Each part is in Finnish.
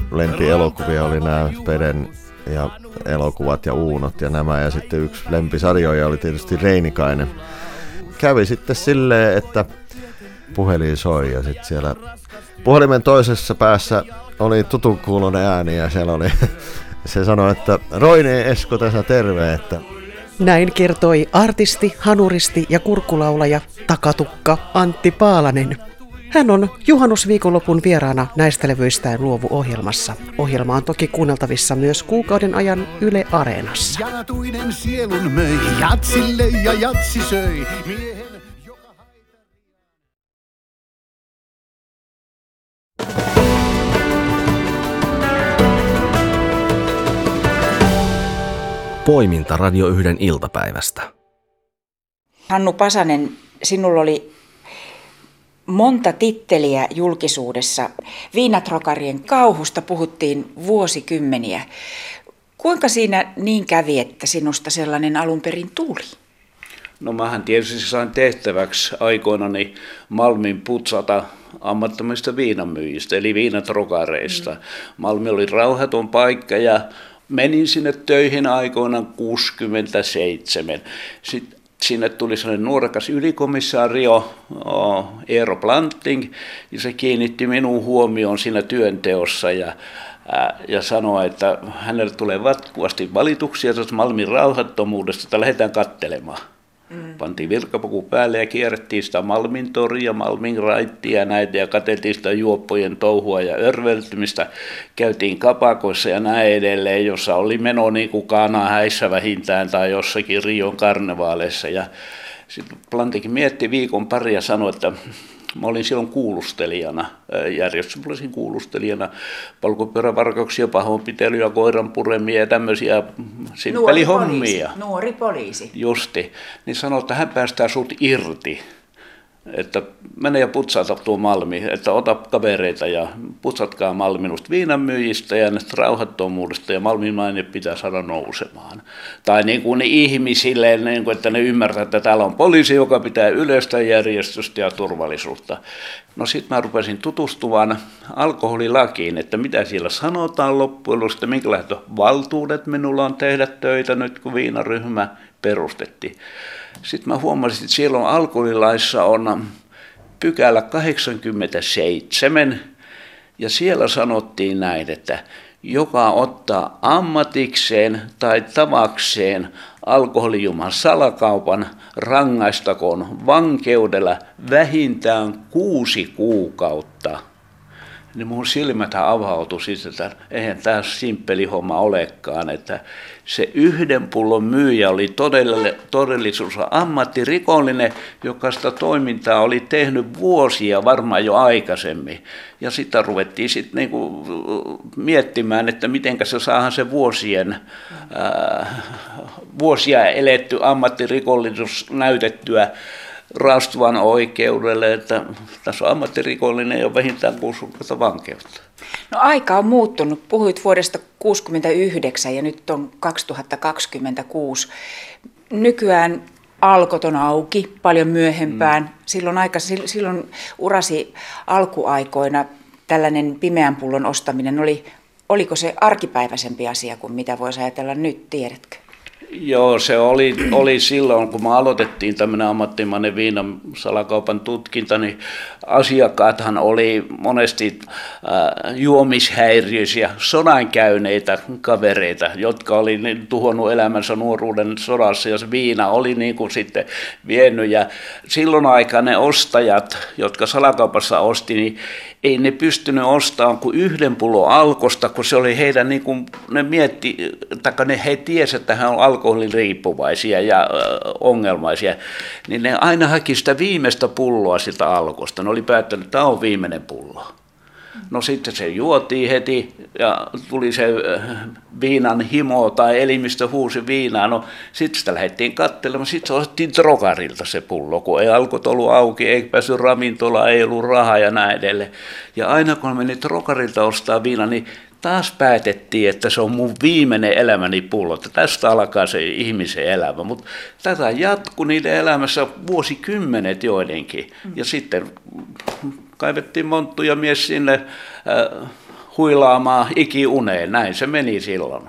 lempielokuvia oli nämä Speden ja elokuvat ja Uunot ja nämä. Ja sitten yksi lempisarjoja oli tietysti Reinikainen. Kävi sitten silleen, että puhelin soi ja sitten siellä puhelimen toisessa päässä oli tutun kuuloinen ääni ja siellä oli, se sanoi, että Roine Esko tässä terve, että näin kertoi artisti, hanuristi ja kurkkulaulaja Takatukka Antti Paalanen. Hän on juhannusviikonlopun vieraana näistä levyistään luovu-ohjelmassa. Ohjelma on toki kuunneltavissa myös kuukauden ajan Yle Areenassa. Janatuinen sielun möi, jatsille ja jatsi söi. Poiminta Radio 1 iltapäivästä. Hannu Pasanen, sinulla oli monta titteliä julkisuudessa. Viinatrokarien kauhusta puhuttiin vuosikymmeniä. Kuinka siinä niin kävi, että sinusta sellainen alun perin tuli? No mähän tietysti sain tehtäväksi aikoinani Malmin putsata ammattomista viinamyyjistä, eli viinatrokareista. Malmi oli rauhaton paikka ja menin sinne töihin aikoinaan 1967. Sitten sinne tuli sellainen nuorekas ylikomissaario Eero Planting, ja se kiinnitti minun huomioon siinä työnteossa ja sanoi, että hänelle tulee jatkuvasti valituksia tuosta Malmin rauhattomuudesta, että lähdetään katselemaan. Pantiin virkapuku päälle ja kierrettiin sitä Malmin toria, Malmin raittia ja näitä ja katseltiin sitä juoppojen touhua ja örveltymistä. Käytiin kapakoissa ja näin edelleen, jossa oli meno niin kuin Kaanaa häissä vähintään tai jossakin Rion karnevaaleissa. Ja sitten Plantikin mietti viikon pari ja sanoi, että mä olin silloin kuulustelijana, järjestyspoliisin kuulustelijana, palkopyörävarkauksia, pahoinpitelyä, koiranpuremia ja tämmöisiä simppelihommia. Nuori poliisi. Justi. Niin sanoi, että hän päästää sut irti. Että mene ja putsata tuo Malmi, että ota kavereita ja putsatkaa Malmi minusta viinanmyyjistä ja näistä rauhattomuudesta ja Malmin maine pitää saada nousemaan. Tai niin kuin ihmisille, niin kuin, että ne ymmärtävät, että täällä on poliisi, joka pitää yleistä järjestystä ja turvallisuutta. No sitten mä rupesin tutustumaan alkoholilakiin, että mitä siellä sanotaan loppujen lopuksi, minkälaiset valtuudet minulla on tehdä töitä nyt, kun viinaryhmä perustettiin. Sitten mä huomasin, että siellä on alkoholilaissa on pykälä 87 ja siellä sanottiin näin, että joka ottaa ammatikseen tai tavakseen alkoholijuoman salakaupan rangaistakoon vankeudella vähintään 6 kuukautta. Niin mun silmäthän avautui siis, että eihän tämä simppeli homma olekaan, että se yhden pullon myyjä oli todellisuus ammattirikollinen, joka sitä toimintaa oli tehnyt vuosia varmaan jo aikaisemmin. Ja sitä ruvettiin sitten niinku miettimään, että miten se saadaan se vuosia eletty ammattirikollisuus näytettyä raastuvan oikeudelle, että tässä on ammattirikollinen ja vähintään 6 kuukautta vankeutta. No aika on muuttunut. Puhuit vuodesta 1969 ja nyt on 2026. Nykyään Alkot on auki paljon myöhempään. Silloin urasi alkuaikoina tällainen pimeän pullon ostaminen. Oliko se arkipäiväisempi asia kuin mitä voisi ajatella nyt, tiedätkö? Joo, se oli silloin, kun me aloitettiin tämmöinen ammattimainen viinan salakaupan tutkinta, niin asiakkaathan oli monesti juomishäiriöisiä, sodankäyneitä kavereita, jotka oli tuhonnut elämänsä nuoruuden sodassa, ja se viina oli niin kuin sitten vienyt. Ja silloin aikaan ne ostajat, jotka salakaupassa osti, niin ei ne pystynyt ostamaan kuin 1 pullon Alkosta, kun se oli heidän, niin kuin he tiesivät, että he on alkoholiriippuvaisia ja ongelmaisia, niin ne aina haki sitä viimeistä pulloa siltä Alkosta. Ne oli päättänyt, että tämä on viimeinen pullo. No sitten se juotiin heti ja tuli se viinan himo tai elimistö huusi viinaa. No sitten sitä lähdettiin katselemaan, sitten se otettiin trokarilta se pullo, kun ei Alkot ollut auki, ei päässyt ravintolaan, ei ollut rahaa ja näin edelleen. Ja aina kun meni trokarilta ostaa viinaa, niin taas päätettiin, että se on mun viimeinen elämäni pullo, että tästä alkaa se ihmisen elämä. Mutta tätä jatkui niiden elämässä vuosikymmenet joidenkin. Ja sitten kaivettiin monttu ja mies sinne huilaamaan ikiuneen. Näin se meni silloin.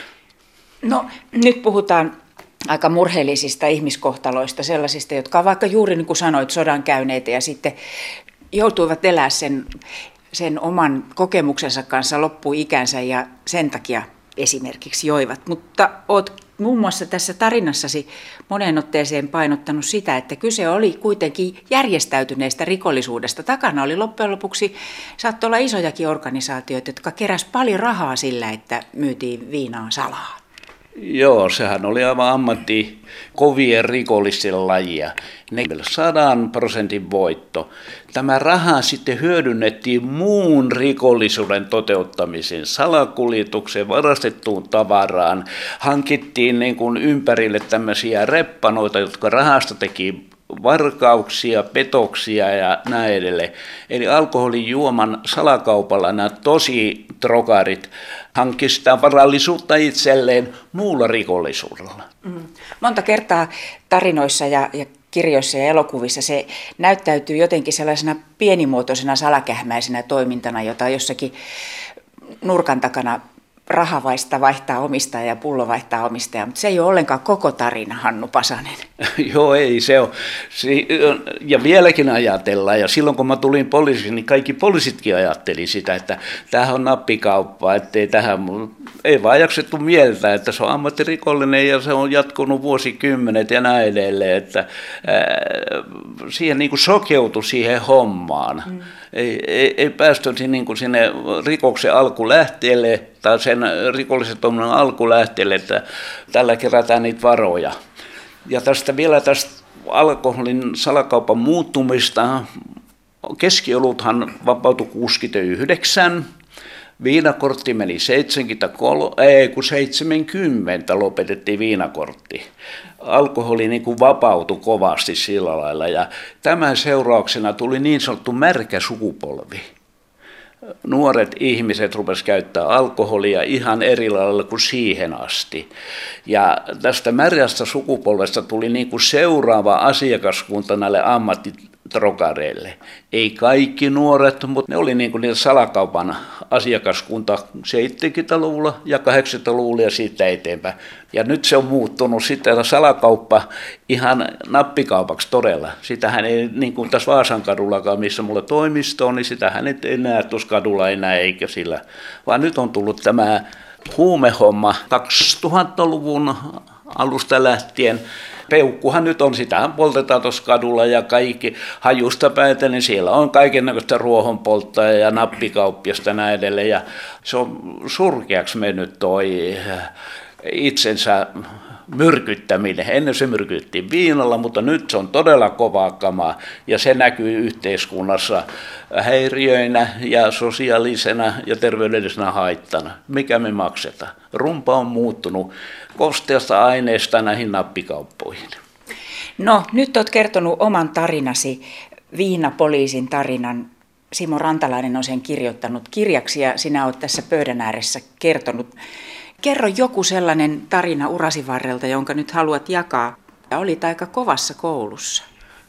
No nyt puhutaan aika murheellisista ihmiskohtaloista, sellaisista, jotka ovat vaikka juuri niin kuin sanoit, sodan käyneitä ja sitten joutuivat elää sen oman kokemuksensa kanssa loppuikänsä ja sen takia esimerkiksi joivat. Mutta olet muun muassa tässä tarinassasi moneen otteeseen painottanut sitä, että kyse oli kuitenkin järjestäytyneestä rikollisuudesta. Takana oli loppujen lopuksi, saattoi olla isojakin organisaatioita, jotka keräsivät paljon rahaa sillä, että myytiin viinaa salaa. Joo, sehän oli aivan kovien rikollisten lajia. 100% voitto. Tämä raha sitten hyödynnettiin muun rikollisuuden toteuttamiseen, salakuljetukseen, varastettuun tavaraan. Hankittiin niin kuin ympärille tämmöisiä reppanoita, jotka rahasta teki varkauksia, petoksia ja näin edelleen. Eli alkoholijuoman salakaupalla nämä tosi trokarit hankki sitä varallisuutta itselleen muulla rikollisuudella. Monta kertaa tarinoissa ja kirjoissa ja elokuvissa se näyttäytyy jotenkin sellaisena pienimuotoisena salakähmäisenä toimintana, jota jossakin nurkan takana rahavaista vaihtaa omistajaa ja pullo vaihtaa omistajaa, mutta se ei ole ollenkaan koko tarina, Hannu Pasanen. Joo, ei se ole. Ja vieläkin ajatellaan, ja silloin kun mä tulin poliisiin, niin kaikki poliisitkin ajatteli sitä, että tämähän on nappikauppa, ettei tähän, ei vaan jaksettu mieltä, että se on ammattirikollinen ja se on jatkunut vuosikymmenet ja näin edelleen, että siihen niin kuin sokeutui siihen hommaan. Ei päästy niin kuin sinne rikoksen alkulähteelle tai sen rikollisen toiminnan alkulähteelle, että tällä kerätään niitä varoja. Ja vielä tästä alkoholin salakaupan muuttumista, keskioluthan vapautui 69, viinakortti meni 70 lopetettiin viinakortti. Alkoholi niin kuin vapautui kovasti sillä lailla ja tämän seurauksena tuli niin sanottu märkä sukupolvi. Nuoret ihmiset rupesivat käyttää alkoholia ihan eri lailla kuin siihen asti. Ja tästä märästä sukupolvesta tuli niin kuin seuraava asiakaskunta näille ammattitrokareille. Ei kaikki nuoret, mutta ne oli niin kuin niitä salakaupan asiakaskunta 70-luvulla ja 80-luvulla ja siitä eteenpäin. Ja nyt se on muuttunut sitten salakauppa ihan nappikaupaksi todella. Sitähän ei, niin kuin tässä Vaasankadullakaan, missä mulla toimisto on, niin sitähän ei näe tuossa kadulla enää eikä sillä. Vaan nyt on tullut tämä huumehomma 2000-luvun alusta lähtien. Peukkuhan nyt on, sitähän poltetaan tuossa kadulla ja kaikki hajusta päätä, niin siellä on kaikennäköistä ruohonpolttoa ja nappikauppiasta ja näin edelleen. Ja se on surkeaksi mennyt toi itsensä myrkyttäminen. Ennen se myrkyttiin viinalla, mutta nyt se on todella kovaa kamaa ja se näkyy yhteiskunnassa häiriöinä ja sosiaalisena ja terveydellisena haittana. Mikä me maksetaan? Rumpa on muuttunut kosteasta aineesta näihin nappikauppoihin. No, nyt olet kertonut oman tarinasi, Viinapoliisin tarinan. Simo Rantalainen on sen kirjoittanut kirjaksi ja sinä olet tässä pöydän ääressä kertonut. Kerro joku sellainen tarina urasi varrelta, jonka nyt haluat jakaa. Olit aika kovassa koulussa.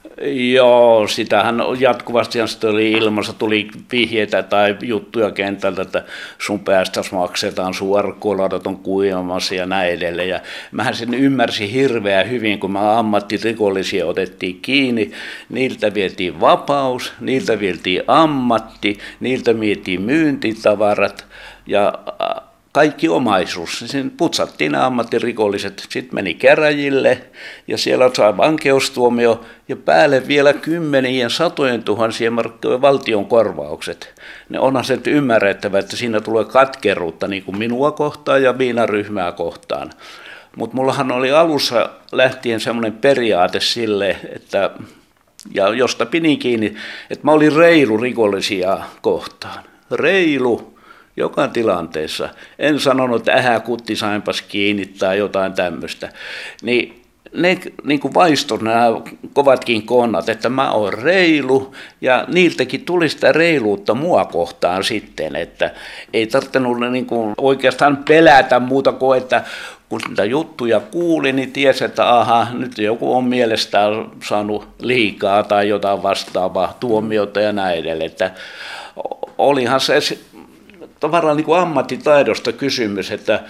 Joo, sitähän jatkuvasti oli ilmassa, tuli vihjeitä tai juttuja kentältä, että sun päästäsi maksetaan, sun arkkuolaudat on kuivamassa ja näin edelleen. Ja mähän sen ymmärsin hirveän hyvin, kun mä ammattirikollisia otettiin kiinni, niiltä vietiin vapaus, niiltä vietiin ammatti, niiltä vietiin myyntitavarat ja kaikki omaisuus. Siinä putsattiin nämä ammattirikolliset, sitten meni käräjille ja siellä sai vankeustuomio ja päälle vielä 10 satojen tuhansien markkojen valtion korvaukset. Ne onhan se ymmärrettävä, että siinä tulee katkeruutta niin kuin minua kohtaan ja viinaryhmää kohtaan. Mutta mullahan oli alussa lähtien semmoinen periaate sille, että, ja josta pidin kiinni, että mä olin reilu rikollisia kohtaan. Reilu. Joka tilanteessa. En sanonut, että kutti sainpas kiinni tai jotain tämmöistä. Niin ne niin kuin vaistot nämä kovatkin konnat, että mä oon reilu ja niiltäkin tuli sitä reiluutta mua kohtaan sitten, että ei tarvinnut niin kuin oikeastaan pelätä muuta kuin, että kun niitä juttuja kuuli, niin tiesi, että aha, nyt joku on mielestään saanut liikaa tai jotain vastaavaa tuomiota ja näin edelleen. Että olihan se tavallaan niin kuin ammattitaidosta kysymys, että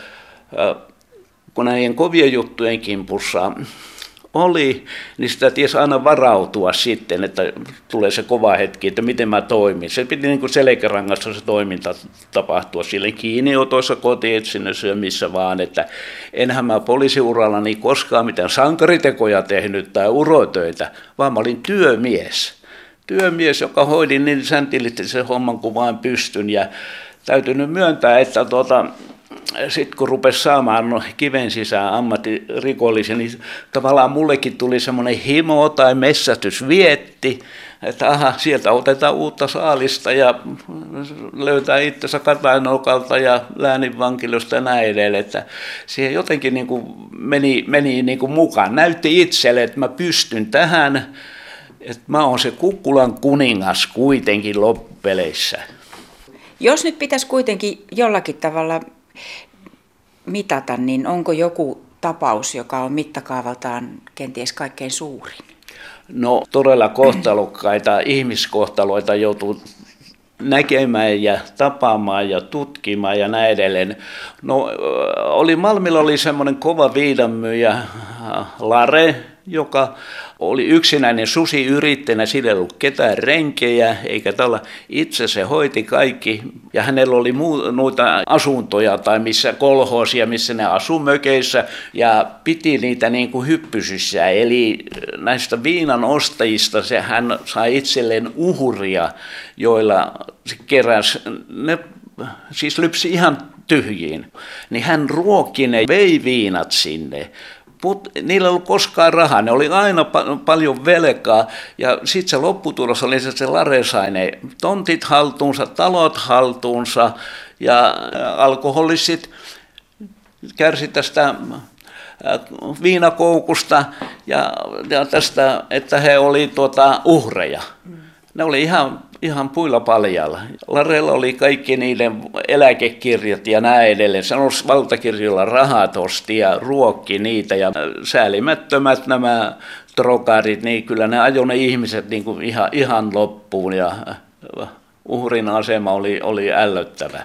kun näiden kovien juttujen kimpussa oli, niin sitä tiesi aina varautua sitten, että tulee se kova hetki, että miten mä toimin. Se piti niin kuin selkärangassa se toiminta tapahtua sille kiinniotoissa, kotietsinnössä ja missä vaan, että enhän mä poliisiurallani koskaan mitään sankaritekoja tehnyt tai urotöitä, vaan mä olin työmies. Työmies, joka hoidi niin säntillisesti sen homman kuin vaan pystyn ja täytyy nyt myöntää, että sitten kun rupesi saamaan kiven sisään ammattirikollisia, niin tavallaan mullekin tuli semmoinen himo tai messätys vietti, että aha, sieltä otetaan uutta saalista ja löytää itsensä Katainokalta ja lääninvankilosta ja näin edelleen, että siihen jotenkin niin kuin meni niin kuin mukaan. Näytti itselle, että mä pystyn tähän, että mä oon se Kukkulan kuningas kuitenkin loppupeleissä. Jos nyt pitäisi kuitenkin jollakin tavalla mitata, niin onko joku tapaus, joka on mittakaavaltaan kenties kaikkein suurin? No todella kohtalokkaita ihmiskohtaloita joutuu näkemään ja tapaamaan ja tutkimaan ja näin edelleen. No Malmilla oli semmoinen kova viinanmyyjä Lare, joka oli yksinäinen susiyrittäjänä, sillä ei ollut ketään renkejä, eikä tällä itse se hoiti kaikki. Ja hänellä oli noita asuntoja tai missä kolhoosia, missä ne asui mökeissä ja piti niitä niin kuin hyppysissä. Eli näistä viinan ostajista hän sai itselleen uhria, joilla se keräsi, ne siis lypsi ihan tyhjiin. Niin hän ruokki ne, vei viinat sinne. Niillä ei ollut koskaan rahaa, ne oli aina paljon velkaa ja sitten se lopputulos oli, että se Lare sai ne tontit haltuunsa, talot haltuunsa ja alkoholistit kärsi tästä viinakoukusta ja tästä, että he oli uhreja. Ne oli ihan puilla paljalla. Larella oli kaikki niiden eläkekirjat ja näin edelleen. Se nousi valtakirjoilla rahat osti ja ruokki niitä ja säälimättömät nämä trokarit, niin kyllä ne ajoi ne ihmiset niin kuin ihan loppuun ja uhrin asema oli ällöttävä.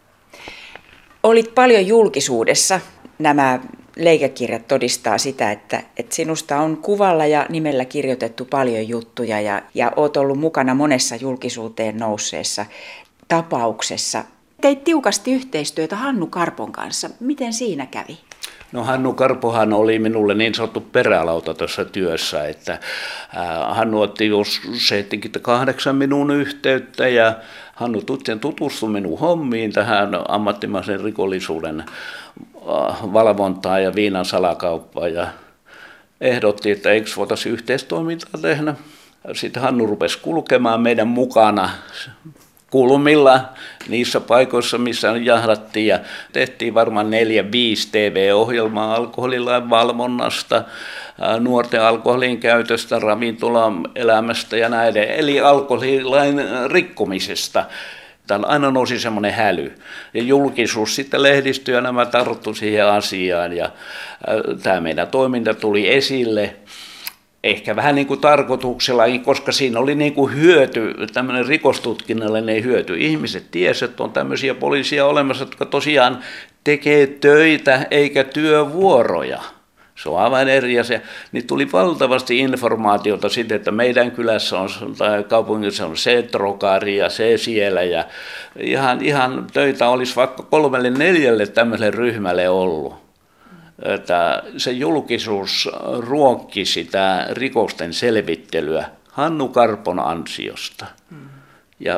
Olit paljon julkisuudessa. Nämä leikekirjat todistaa sitä, että sinusta on kuvalla ja nimellä kirjoitettu paljon juttuja ja olet ollut mukana monessa julkisuuteen nousseessa tapauksessa. Teit tiukasti yhteistyötä Hannu Karpon kanssa. Miten siinä kävi? No Hannu Karpohan oli minulle niin sanottu perälauta tuossa työssä, että Hannu otti jos 78 minun yhteyttä ja Hannu tutustui minun hommiin tähän ammattimaisen rikollisuuden valvontaan ja viinan salakauppaan ja ehdotti, että eikö voitaisiin yhteistoimintaa tehdä. Sitten Hannu rupesi kulkemaan meidän mukana kulmilla niissä paikoissa, missä jahdattiin ja tehtiin varmaan 4-5 TV-ohjelmaa alkoholilain valvonnasta, nuorten alkoholin käytöstä, ravintolan elämästä ja näiden, eli alkoholilain rikkomisesta. Täällä aina nousi semmoinen häly. Ja julkisuus sitten lehdistö ja nämä tarttui siihen asiaan ja tämä meidän toiminta tuli esille. Ehkä vähän niin kuin tarkoituksellakin, koska siinä oli niin kuin hyöty, tämmöinen rikostutkinnallinen hyöty. Ihmiset tiesivät, että on tämmöisiä poliisia olemassa, jotka tosiaan tekee töitä eikä työvuoroja. Se on aivan eri asia. Niin tuli valtavasti informaatiota siitä, että meidän kylässä on, tai kaupungissa on se trokari ja se siellä. Ja ihan töitä olisi vaikka 3-4 tämmöiselle ryhmälle ollut. Että se julkisuus ruokki sitä rikosten selvittelyä Hannu Karpon ansiosta. Ja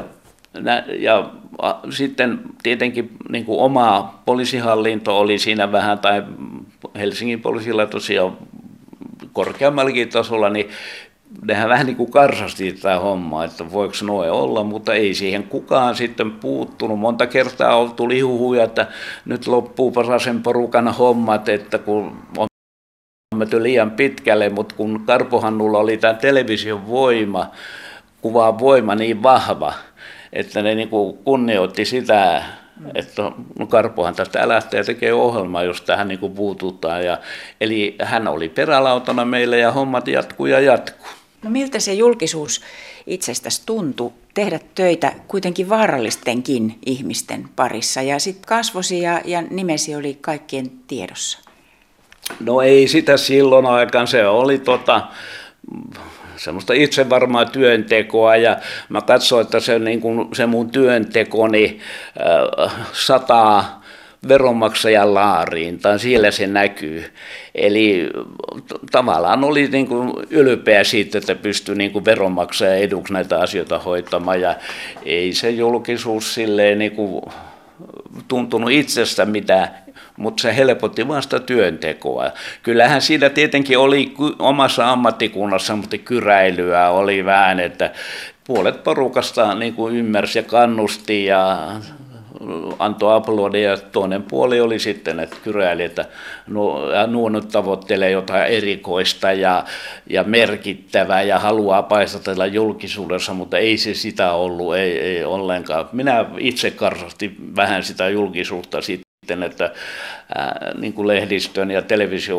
sitten tietenkin niin kuin oma poliisihallinto oli siinä vähän, tai Helsingin poliisilla tosiaan korkeammallakin tasolla, niin nehän vähän niin kuin karsasti tämä homma, että voiko noin olla, mutta ei siihen kukaan sitten puuttunut. Monta kertaa tuli huhuja, että nyt loppuu Pasasen porukan hommat, että kun on menty liian pitkälle, mutta kun Karpohannulla oli tämä television voima, kuvan voima niin vahva, että ne niin kuin kunnioitti sitä, että no Karpohan tästä älähtää ja tekee ohjelmaa, jos tähän niin kuin puututaan. Eli hän oli perälautana meille ja hommat jatkuu. No miltä se julkisuus itsestäsi tuntui tehdä töitä kuitenkin vaarallistenkin ihmisten parissa. Ja sitten kasvosi ja nimesi oli kaikkien tiedossa. No ei sitä silloin aikaan, se oli semmoista itsevarmaa työntekoa ja mä katsoin, että se mun työntekoni sataa veronmaksajan laariin, tai siellä se näkyy. Eli tavallaan oli niin kuin ylpeä siitä, että pystyi niin kuin veronmaksajan eduksi näitä asioita hoitamaan, ja ei se julkisuus silleen niin kuin tuntunut itsestä mitään, mutta se helpotti vaan sitä työntekoa. Kyllähän siinä tietenkin oli omassa ammattikunnassa, mutta kyräilyä oli vähän, että puolet porukasta niin kuin ymmärsi ja kannusti ja antoi aplodeja, ja toinen puoli oli sitten, että kyräili, että nuo nyt tavoittelee jotain erikoista ja merkittävää ja haluaa paistatella julkisuudessa, mutta ei se sitä ollut, ei ollenkaan. Minä itse karsastin vähän sitä julkisuutta sitten, että niin kuin lehdistön ja television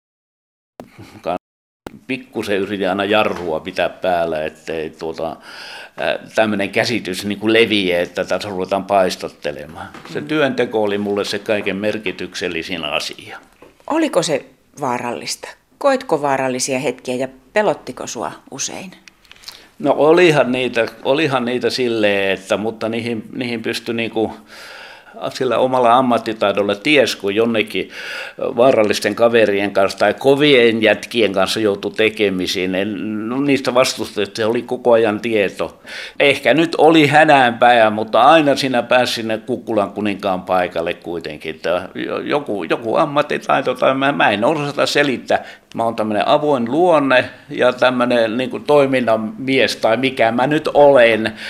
pikkusen yritin aina jarrua pitää päällä, ettei tämmöinen käsitys niin kuin leviä, että tässä ruvetaan paistattelemaan. Se työnteko oli mulle se kaiken merkityksellisin asia. Oliko se vaarallista? Koitko vaarallisia hetkiä ja pelottiko sua usein? No olihan niitä silleen, mutta niihin pystyi niinku sillä omalla ammattitaidolla ties, kun jonnekin vaarallisten kaverien kanssa tai kovien jätkien kanssa joutui tekemisiin. Niistä vastustajista oli koko ajan tieto. Ehkä nyt oli hädänpäivä, mutta aina sinä pääsi sinne Kukkulan kuninkaan paikalle kuitenkin. Että joku ammattitaito, tai mä en osaa sitä selittää. Mä oon tämmöinen avoin luonne ja tämmöinen niin kuin toiminnan mies tai mikä mä nyt olen.